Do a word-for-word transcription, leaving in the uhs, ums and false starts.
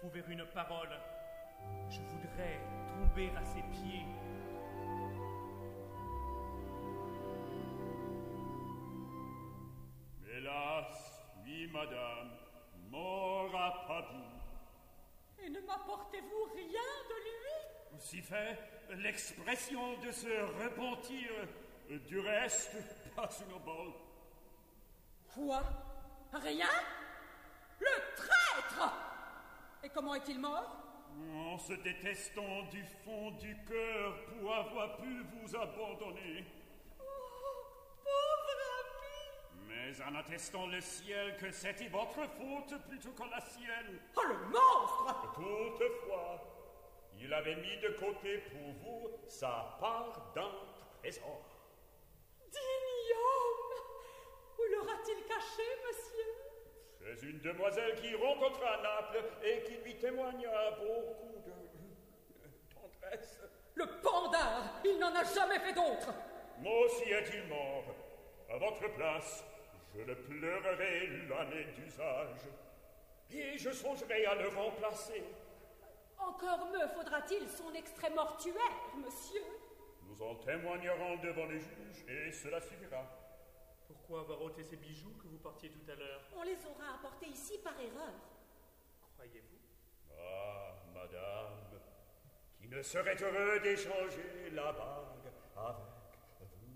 trouver une parole. Je voudrais tomber à ses pieds. Hélas, oui, madame, mort à Padoue. Et ne m'apportez-vous rien de lui? Si fait, l'expression de se repentir, du reste, pas une bol. Quoi? Rien? Le traître! Et comment est-il mort? En se détestant du fond du cœur pour avoir pu vous abandonner. Oh, pauvre ami! Mais en attestant le ciel que c'était votre faute plutôt que la sienne. Oh, le monstre! Toutefois, il avait mis de côté pour vous sa part d'un trésor. Digne homme! Où l'aura-t-il caché, monsieur? C'est une demoiselle qui rencontra Naples et qui lui témoigna beaucoup de, de tendresse. Le pendard! Il n'en a jamais fait d'autre! Moi aussi est-il mort. À votre place, je le pleurerai l'année d'usage. Et je songerai à le remplacer. Encore me faudra-t-il son extrait mortuaire, monsieur? Nous en témoignerons devant les juges et cela suffira. Pourquoi avoir ôté ces bijoux que vous portiez tout à l'heure? On les aura apportés ici par erreur. Croyez-vous? Ah, madame, qui ne serait heureux d'échanger la bague avec